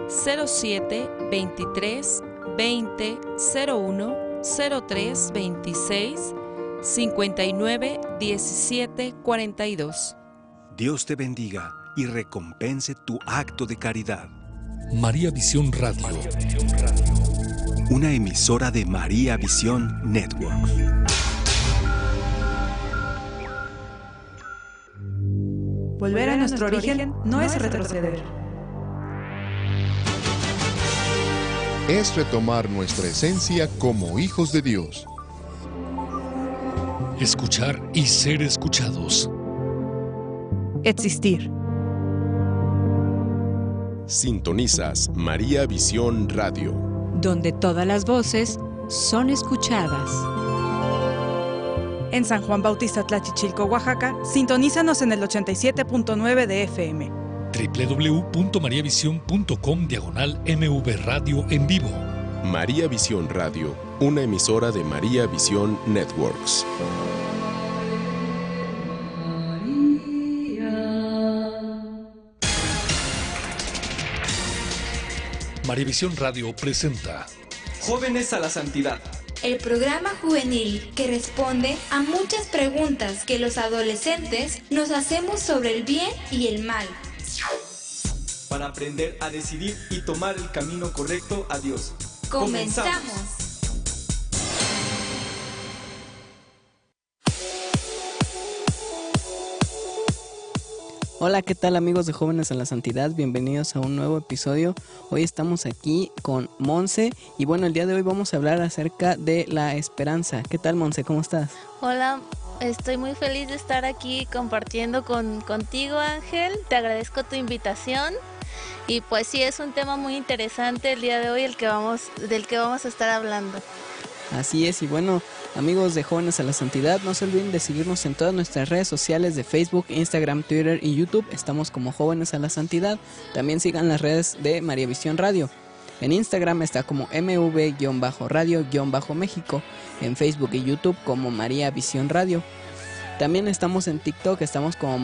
07 23 20 01 03 26 59 17 42. Dios te bendiga y recompense tu acto de caridad. María Visión Radio. Una emisora de María Visión Network. Volver a nuestro origen no es retroceder. Es retomar nuestra esencia como hijos de Dios. Escuchar y ser escuchados. Existir. Sintonizas María Visión Radio, donde todas las voces son escuchadas. En San Juan Bautista Tlachichilco, Oaxaca, sintonízanos en el 87.9 de FM. www.mariavision.com/MV Radio en vivo. María Visión Radio, una emisora de María Visión Networks. María Visión Radio presenta Jóvenes a la Santidad. El programa juvenil que responde a muchas preguntas que los adolescentes nos hacemos sobre el bien y el mal. Para aprender a decidir y tomar el camino correcto a Dios. ¡Comenzamos! Hola, ¿qué tal amigos de Jóvenes a la Santidad? Bienvenidos a un nuevo episodio. Hoy estamos aquí con Monse y bueno, el día de hoy vamos a hablar acerca de la esperanza. ¿Qué tal, Monse? ¿Cómo estás? Hola, estoy muy feliz de estar aquí compartiendo contigo, Ángel. Te agradezco tu invitación y pues sí, es un tema muy interesante el día de hoy del que vamos a estar hablando. Así es, y bueno, amigos de Jóvenes a la Santidad, no se olviden de seguirnos en todas nuestras redes sociales de Facebook, Instagram, Twitter y YouTube. Estamos como Jóvenes a la Santidad. También sigan las redes de María Visión Radio. En Instagram está como MV-radio-México. En Facebook y YouTube como María Visión Radio. También estamos en TikTok, estamos como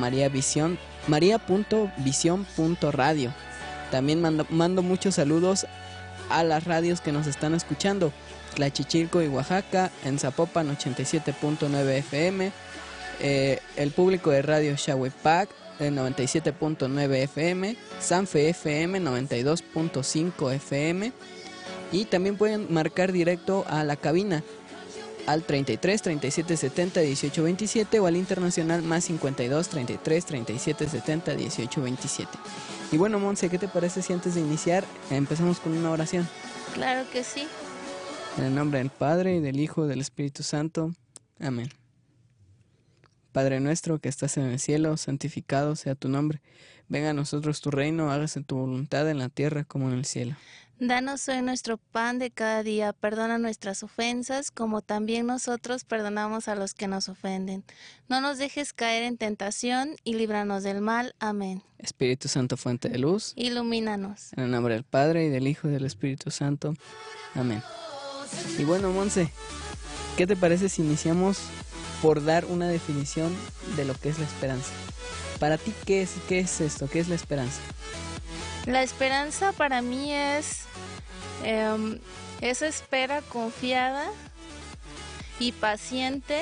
María.visión.radio. También mando muchos saludos a las radios que nos están escuchando. Tlachichilco y Oaxaca, en Zapopan 87.9 FM, el público de Radio Xahuepac 97.9 FM, Sanfe FM 92.5 FM y también pueden marcar directo a la cabina al 33 37 70 18 27 o al internacional más 52 33 37 70 18 27. Y bueno, Monse, ¿qué te parece si antes de iniciar empezamos con una oración? Claro que sí. En el nombre del Padre, y del Hijo, y del Espíritu Santo. Amén. Padre nuestro que estás en el cielo, santificado sea tu nombre. Venga a nosotros tu reino, hágase tu voluntad en la tierra como en el cielo. Danos hoy nuestro pan de cada día, perdona nuestras ofensas, como también nosotros perdonamos a los que nos ofenden. No nos dejes caer en tentación y líbranos del mal. Amén. Espíritu Santo, fuente de luz, ilumínanos. En el nombre del Padre, y del Hijo, y del Espíritu Santo. Amén. Y bueno, Monse, ¿qué te parece si iniciamos por dar una definición de lo que es la esperanza? Para ti, ¿qué es esto? ¿Qué es la esperanza? La esperanza para mí es esa espera confiada y paciente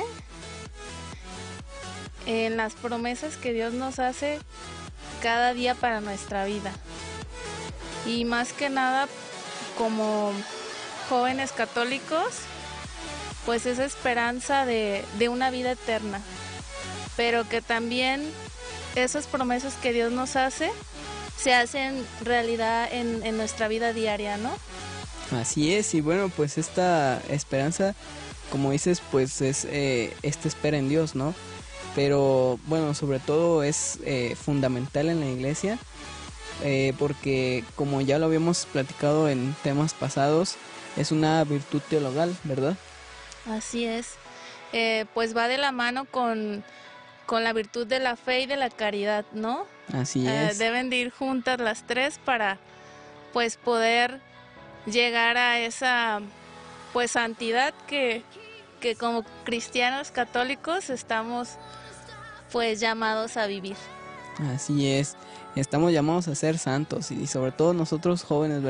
en las promesas que Dios nos hace cada día para nuestra vida. Y más que nada, como jóvenes católicos, pues esa esperanza de una vida eterna, pero que también esas promesas que Dios nos hace se hacen realidad en nuestra vida diaria, ¿no? Así es, y bueno, pues esta esperanza, como dices, pues es esta espera en Dios, ¿no? Pero bueno, sobre todo es fundamental en la iglesia, porque como ya lo habíamos platicado en temas pasados, es una virtud teologal, ¿verdad? Así es, pues va de la mano con la virtud de la fe y de la caridad, ¿no? Así es. Deben de ir juntas las tres para pues poder llegar a esa pues santidad que como cristianos católicos estamos pues llamados a vivir. Así es, estamos llamados a ser santos y sobre todo nosotros jóvenes,